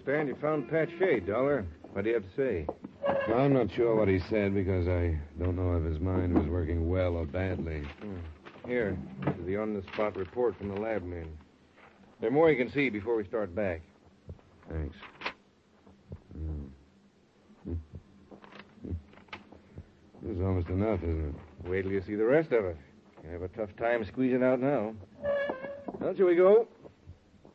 understand you found Pat Shea, Dollar. What do you have to say? I'm not sure what he said because I don't know if his mind was working well or badly. Here, this is the on-the-spot report from the lab men. There's more you can see before we start back. Thanks. This is almost enough, isn't it? Wait till you see the rest of it. You have a tough time squeezing out now. Well, shall we go?